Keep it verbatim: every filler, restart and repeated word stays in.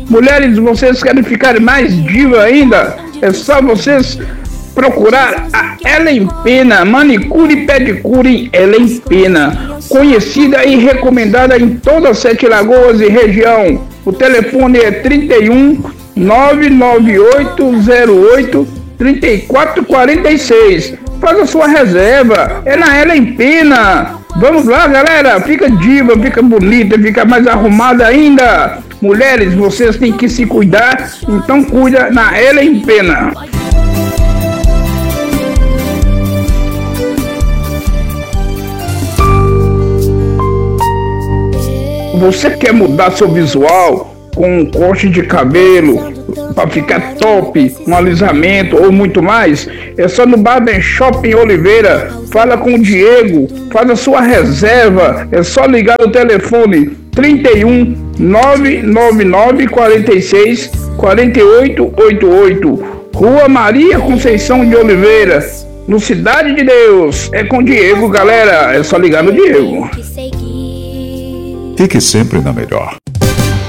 Mulheres, vocês querem ficar mais diva ainda? É só vocês procurar a Ellen Pena, manicure e pedicure Ellen Pena, conhecida e recomendada em todas Sete Lagoas e região. O telefone é trinta e um, nove nove oito zero oito, trinta e quatro quarenta e seis. Faz a sua reserva, é na Ellen Pena. Vamos lá, galera, fica diva, fica bonita, fica mais arrumada ainda. Mulheres, vocês têm que se cuidar, então cuida na Ellen Pena. Você quer mudar seu visual com um corte de cabelo para ficar top, um alisamento ou muito mais? É só no Barber Shop em Oliveira. Fala com o Diego, faz a sua reserva. É só ligar no telefone trinta e um, nove nove nove quatro seis, quatro oito oito oito. Rua Maria Conceição de Oliveira, no Cidade de Deus. É com o Diego, galera. É só ligar no Diego. Fique sempre na melhor.